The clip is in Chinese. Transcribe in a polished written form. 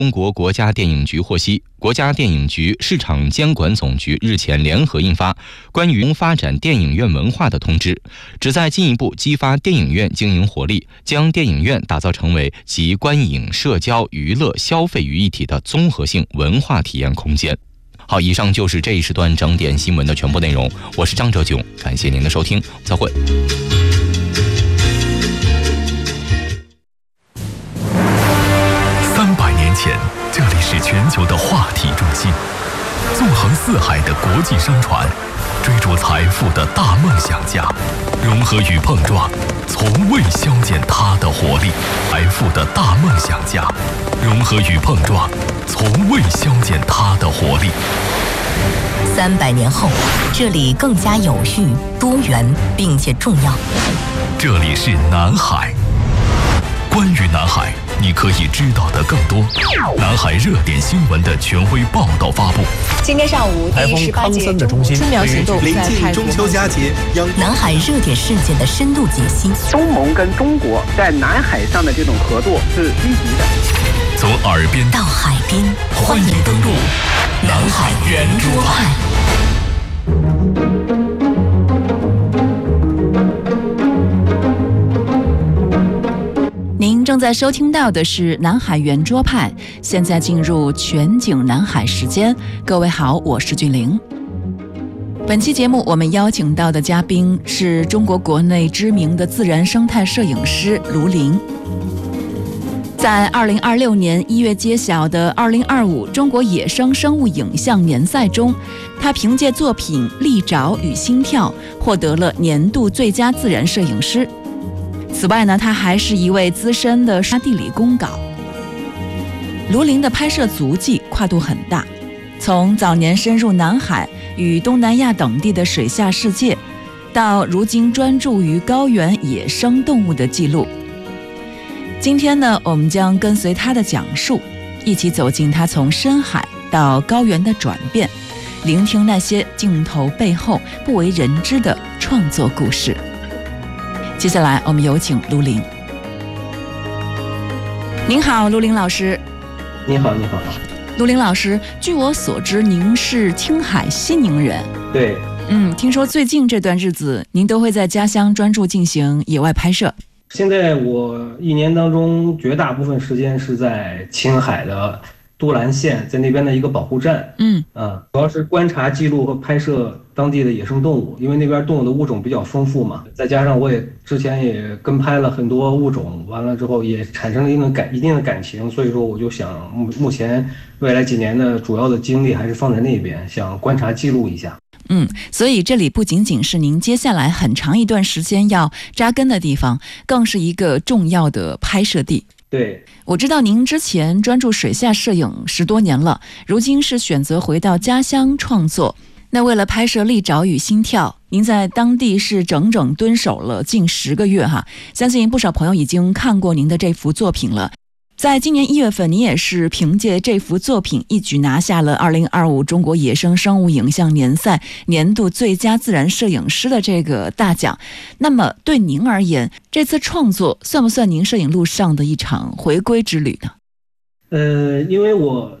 中国国家电影局获悉，国家电影局市场监管总局日前联合印发关于发展电影院文化的通知，旨在进一步激发电影院经营活力，将电影院打造成为集观影、社交、娱乐、消费于一体的综合性文化体验空间。好，以上就是这一时段整点新闻的全部内容，我是张哲炯，感谢您的收听，再会。 300年前，这里是全球的话题中心，纵横四海的国际商船，追逐财富的大梦想家，融合与碰撞，从未消减它的活力。财富的大梦想家，融合与碰撞，从未消减它的活力。 300年后，这里更加有序、多元，并且重要。 这里是南海。关于南海，你可以知道的更多。南海热点新闻的权威报道发布。 今天上午，第18届中春苗行动临近中秋佳节， 南海热点事件的深度解析。 东盟跟中国在南海上的这种合作是积极的。 从耳边到海边， 欢迎登陆南海圆桌派。 您正在收听到的是南海圆桌派，现在进入全景南海时间。各位好，我是俊玲。本期节目我们邀请到的嘉宾是中国国内知名的自然生态摄影师卢林。在2026年1月揭晓的2025中国野生生物影像年赛中，他凭借作品《利爪与心跳》获得了年度最佳自然摄影师。此外呢，他还是一位资深的地理公稿。卢林的拍摄足迹跨度很大，从早年深入南海与东南亚等地的水下世界，到如今专注于高原野生动物的记录。今天呢，我们将跟随他的讲述，一起走进他从深海到高原的转变，聆听那些镜头背后不为人知的创作故事。接下来我们有请卢林。您好，卢林老师。 你好，你好。 卢林老师，据我所知，您是青海西宁人。 对。 听说最近这段日子，您都会在家乡专注进行野外拍摄。 现在我一年当中绝大部分时间是在青海的都兰县，在那边的一个保护站。主要是观察、记录和拍摄当地的野生动物，因为那边动物的物种比较丰富嘛。再加上我也之前也跟拍了很多物种，完了之后也产生了一定的感情，所以说我就想目前未来几年的主要的精力还是放在那边，想观察记录一下。 所以这里不仅仅是您接下来很长一段时间要扎根的地方，更是一个重要的拍摄地。 对， 我知道您之前专注水下摄影10多年了，如今是选择回到家乡创作。那为了拍摄《利爪与心跳》，您在当地是整整蹲守了近10个月哈。相信不少朋友已经看过您的这幅作品了。在今年1月份，你也是凭借这幅作品一举拿下了2025中国野生生物影像年赛年度最佳自然摄影师的这个大奖。那么对您而言，这次创作算不算您摄影路上的一场回归之旅呢？ 因为我